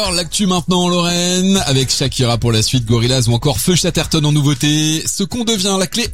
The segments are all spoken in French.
L'actu maintenant en Lorraine, avec Shakira pour la suite, Gorillaz ou encore Feu Chatterton en nouveauté. Ce qu'on devient, la clé.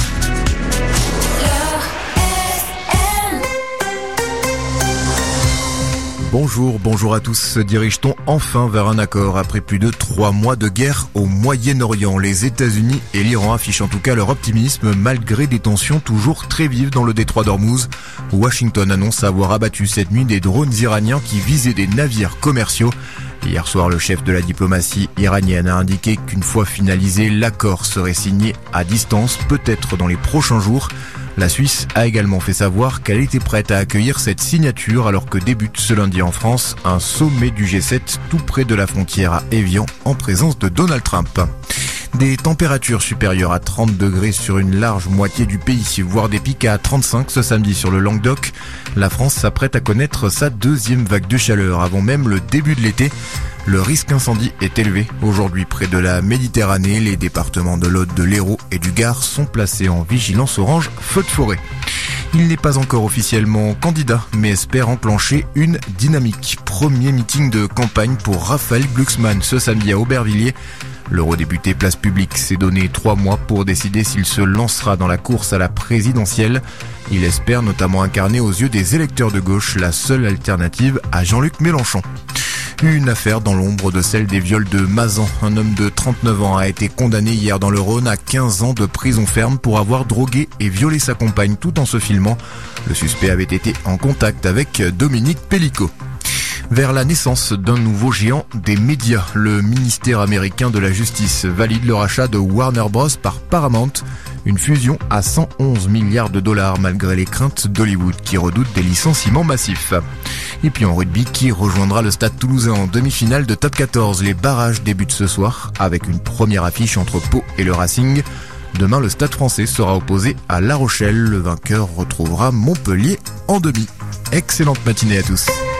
Bonjour à tous. Se dirige-t-on enfin vers un accord après plus de 3 mois de guerre au Moyen-Orient? Les États-Unis et l'Iran affichent en tout cas leur optimisme malgré des tensions toujours très vives dans le détroit d'Ormuz. Washington annonce avoir abattu cette nuit des drones iraniens qui visaient des navires commerciaux. Hier soir, le chef de la diplomatie iranienne a indiqué qu'une fois finalisé, l'accord serait signé à distance, peut-être dans les prochains jours. La Suisse a également fait savoir qu'elle était prête à accueillir cette signature alors que débute ce lundi en France un sommet du G7 tout près de la frontière à Évian en présence de Donald Trump. Des températures supérieures à 30 degrés sur une large moitié du pays, voire des pics à 35 ce samedi sur le Languedoc. La France s'apprête à connaître sa deuxième vague de chaleur avant même le début de l'été. Le risque incendie est élevé. Aujourd'hui, près de la Méditerranée, les départements de l'Aude, de l'Hérault et du Gard sont placés en vigilance orange feu de forêt. Il n'est pas encore officiellement candidat, mais espère enclencher une dynamique. Premier meeting de campagne pour Raphaël Glucksmann ce samedi à Aubervilliers. L'eurodéputé Place Publique s'est donné 3 mois pour décider s'il se lancera dans la course à la présidentielle. Il espère notamment incarner aux yeux des électeurs de gauche la seule alternative à Jean-Luc Mélenchon. Une affaire dans l'ombre de celle des viols de Mazan. Un homme de 39 ans a été condamné hier dans le Rhône à 15 ans de prison ferme pour avoir drogué et violé sa compagne tout en se filmant. Le suspect avait été en contact avec Dominique Pellicot. Vers la naissance d'un nouveau géant des médias, le ministère américain de la Justice valide le rachat de Warner Bros par Paramount, une fusion à 111 milliards de dollars malgré les craintes d'Hollywood qui redoute des licenciements massifs. Et puis en rugby, qui rejoindra le Stade Toulousain en demi-finale de Top 14. Les barrages débutent ce soir avec une première affiche entre Pau et le Racing. Demain, le Stade Français sera opposé à La Rochelle. Le vainqueur retrouvera Montpellier en demi. Excellente matinée à tous.